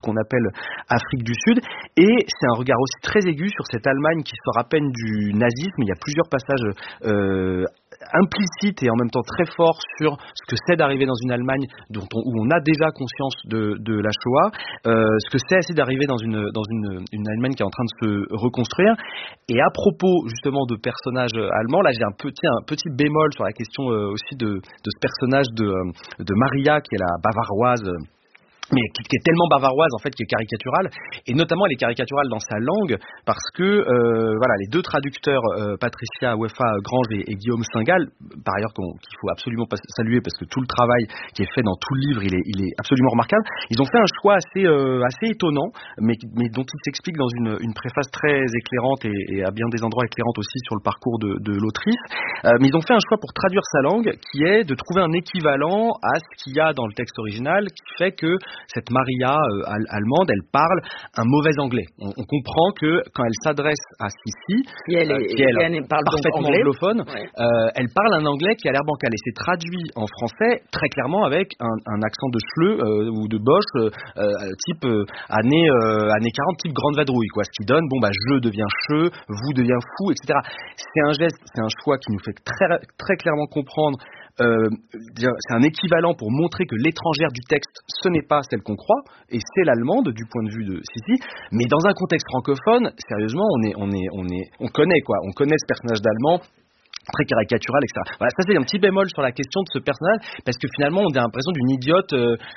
qu'on appelle Afrique du Sud. Et c'est un regard aussi très aigu sur cette Allemagne qui sort à peine du nazisme. Il y a plusieurs passages implicite et en même temps très fort sur ce que c'est d'arriver dans une Allemagne où on a déjà conscience de la Shoah, ce que c'est d'arriver dans une Allemagne qui est en train de se reconstruire. Et à propos justement de personnages allemands, là j'ai un petit bémol sur la question aussi de ce personnage de Maria qui est la bavaroise, mais qui est tellement bavaroise en fait, qui est caricaturale, et notamment elle est caricaturale dans sa langue parce que les deux traducteurs Patricia Wefa Grange et Guillaume Singal, par ailleurs qu'il faut absolument saluer parce que tout le travail qui est fait dans tout le livre il est absolument remarquable. Ils ont fait un choix assez étonnant, mais dont il s'explique dans une préface très éclairante et à bien des endroits éclairante aussi sur le parcours de l'autrice. Mais ils ont fait un choix pour traduire sa langue qui est de trouver un équivalent à ce qu'il y a dans le texte original, qui fait que cette Maria allemande, elle parle un mauvais anglais. On comprend que quand elle s'adresse à Sissi, qui elle parle parfaitement anglophone, ouais. Elle parle un anglais qui a l'air bancal. Et c'est traduit en français très clairement avec un accent de Schleu ou de Bosch, type années 40, type grande vadrouille, quoi. Ce qui donne, je deviens cheux, vous devient fou, etc. C'est un geste, c'est un choix qui nous fait très, très clairement comprendre. C'est un équivalent pour montrer que l'étrangère du texte, ce n'est pas celle qu'on croit, et c'est l'allemande du point de vue de Sissi. Mais dans un contexte francophone, sérieusement, on connaît ce personnage d'allemand très caricatural, etc. Voilà, ça c'est un petit bémol sur la question de ce personnage, parce que finalement on a l'impression d'une idiote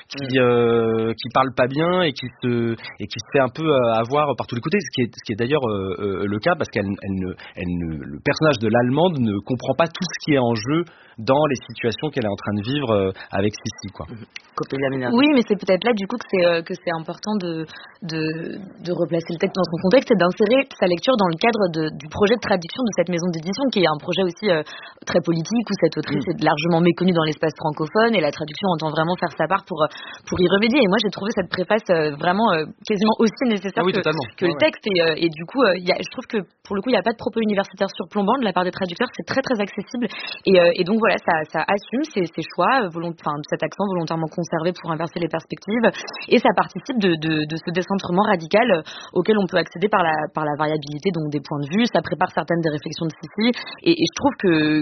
qui parle pas bien et qui se fait un peu avoir par tous les côtés, ce qui est d'ailleurs le cas, parce le personnage de l'allemande ne comprend pas tout ce qui est en jeu dans les situations qu'elle est en train de vivre avec Sissi, quoi. Oui, mais c'est peut-être là du coup que c'est important de replacer le texte dans son contexte et d'insérer sa lecture dans le cadre du projet de traduction de cette maison d'édition, qui est un projet aussi très politique, où cette autrice est largement méconnue dans l'espace francophone, et la traduction entend vraiment faire sa part pour y remédier. Et moi j'ai trouvé cette préface vraiment quasiment aussi nécessaire que le texte, et du coup je trouve que pour le coup il n'y a pas de propos universitaires surplombants de la part des traducteurs, c'est très très accessible, et donc voilà, ça assume ses choix, cet accent volontairement conservé pour inverser les perspectives, et ça participe de ce décentrement radical auquel on peut accéder par la variabilité donc des points de vue. Ça prépare certaines des réflexions de Sissi, et je trouve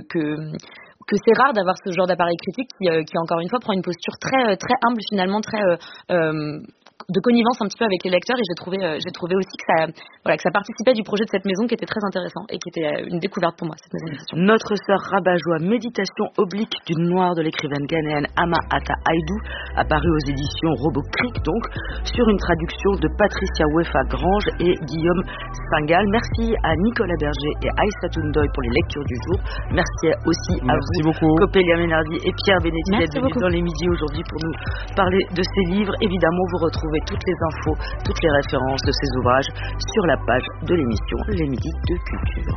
que c'est rare d'avoir ce genre d'appareil critique qui encore une fois prend une posture très très humble, finalement très de connivence un petit peu avec les lecteurs, et j'ai trouvé aussi que ça participait du projet de cette maison, qui était très intéressant et qui était une découverte pour moi, cette maison d'édition. Notre sœur Rabat-Joie, méditation oblique d'une noire de l'écrivaine ghanéenne Ama Ata Aïdou, apparue aux éditions Robot Creek, donc, sur une traduction de Patricia Wefa Grange et Guillaume Singal. Merci à Nicolas Berger et Aïssatou Ndoye pour les lectures du jour. Merci aussi à vous, Copélia Ménardi et Pierre Benetti, d'être venus dans les midis aujourd'hui pour nous parler de ces livres. Évidemment, vous retrouvez toutes les infos, toutes les références de ces ouvrages sur la page de l'émission Les Midis de Culture.